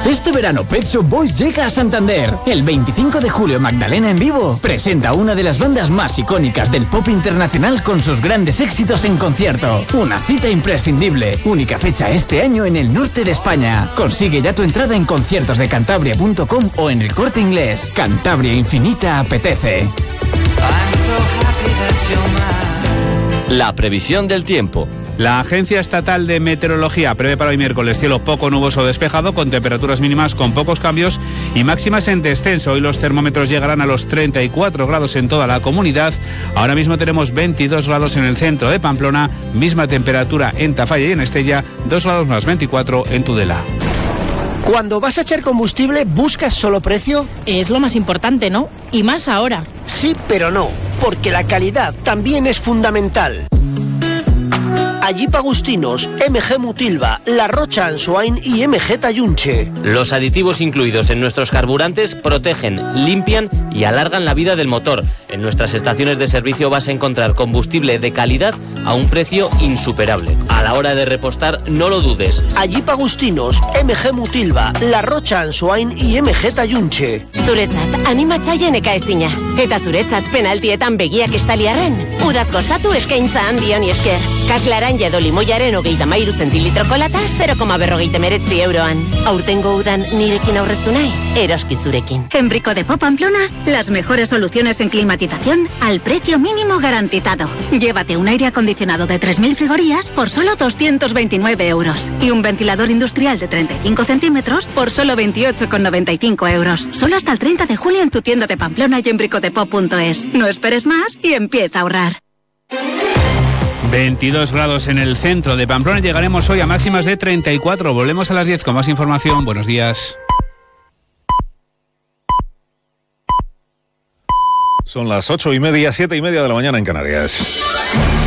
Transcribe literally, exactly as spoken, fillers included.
Este verano Pet Shop Boys llega a Santander. El veinticinco de julio Magdalena en vivo presenta una de las bandas más icónicas del pop internacional con sus grandes éxitos en concierto. Una cita imprescindible. Única fecha este año en el norte de España. Consigue ya tu entrada en conciertos de cantabria punto com o en el Corte Inglés. Cantabria Infinita apetece. La previsión del tiempo. La Agencia Estatal de Meteorología prevé para hoy miércoles cielo poco nuboso despejado, con temperaturas mínimas con pocos cambios y máximas en descenso. Hoy los termómetros llegarán a los treinta y cuatro grados en toda la comunidad. Ahora mismo tenemos veintidós grados en el centro de Pamplona, misma temperatura en Tafalla y en Estella, dos grados más veinticuatro en Tudela. Cuando vas a echar combustible, ¿buscas solo precio? Es lo más importante, ¿no? Y más ahora. Sí, pero no, porque la calidad también es fundamental. Jeep Agustinos, M G Mutilva, La Rocha Ansoain y M G Tayunche. Los aditivos incluidos en nuestros carburantes protegen, limpian y alargan la vida del motor. En nuestras estaciones de servicio vas a encontrar combustible de calidad a un precio insuperable. A la hora de repostar, no lo dudes. Jeep Agustinos, M G Mutilva, La Rocha Ansoain y M G Tayunche. Zuretzat animatzaile nekaezina. Eta zuretzat penaltietan begiak estaliarren. Udaz gozatu eskaintza handi honi esker. Kaslaran edo limoiaren hogeita mairu zentilitroko lata zero koma berrogeita meretzi euroan. Aurtengo udan nirekin aurreztu nahi, eroski zurekin. En Brico de Pop Pamplona, las mejores soluciones en climatización al precio mínimo garantizado. Llévate un aire acondicionado de tres mil frigorías por solo doscientos veintinueve euros y un ventilador industrial de treinta y cinco centímetros por solo veintiocho con noventa y cinco euros. Solo hasta el treinta de julio en tu tienda de Pamplona y en bricodepop punto es. No esperes más y empieza a ahorrar. veintidós grados en el centro de Pamplona. Llegaremos hoy a máximas de treinta y cuatro. Volvemos a las diez con más información. Buenos días. Son las ocho y media, siete y media de la mañana en Canarias.